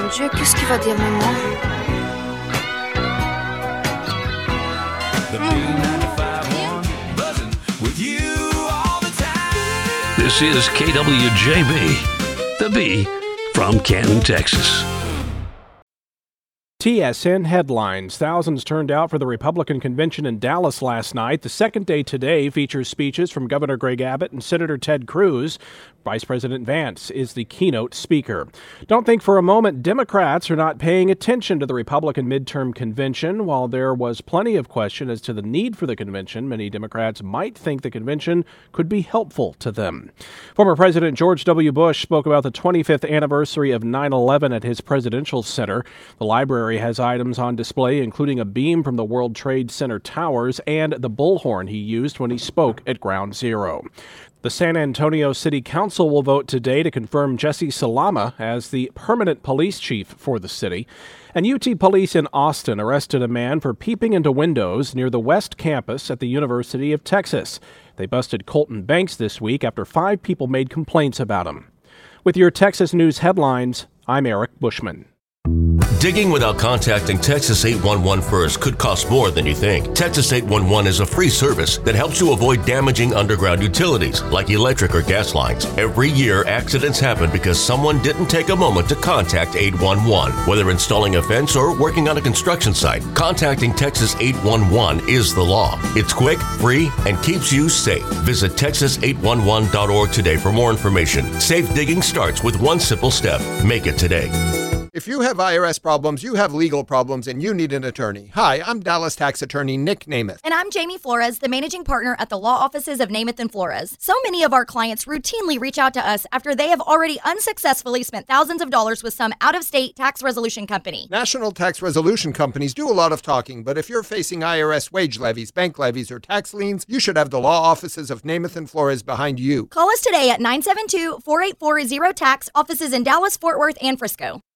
Dieu, qu'est-ce qu'il va dire, maman? This is KWJB, the B from Canton, Texas. TSN headlines. Thousands turned out for the Republican convention in Dallas last night. The second day today features speeches from Governor Greg Abbott and Senator Ted Cruz. Vice President Vance is the keynote speaker. Don't think for a moment Democrats are not paying attention to the Republican midterm convention. While there was plenty of question as to the need for the convention, many Democrats might think the convention could be helpful to them. Former President George W. Bush spoke about the 25th anniversary of 9/11 at his presidential center. The library has items on display, including a beam from the World Trade Center towers and the bullhorn he used when he spoke at Ground Zero. The San Antonio City Council will vote today to confirm Jesse Salama as the permanent police chief for the city. And UT police in Austin arrested a man for peeping into windows near the West Campus at the University of Texas. They busted Colton Banks this week after 5 people made complaints about him. With your Texas News headlines, I'm Eric Bushman. Digging without contacting Texas 811 first could cost more than you think. Texas 811 is a free service that helps you avoid damaging underground utilities like electric or gas lines. Every year, accidents happen because someone didn't take a moment to contact 811. Whether installing a fence or working on a construction site, contacting Texas 811 is the law. It's quick, free, and keeps you safe. Visit texas811.org today for more information. Safe digging starts with one simple step. Make it today. If you have IRS problems, you have legal problems, and you need an attorney. Hi, I'm Dallas tax attorney Nick Namath. And I'm Jamie Flores, the managing partner at the law offices of Namath and Flores. So many of our clients routinely reach out to us after they have already unsuccessfully spent thousands of dollars with some out-of-state tax resolution company. National tax resolution companies do a lot of talking, but if you're facing IRS wage levies, bank levies, or tax liens, you should have the law offices of Namath and Flores behind you. Call us today at 972-4840-TAX, offices in Dallas, Fort Worth, and Frisco.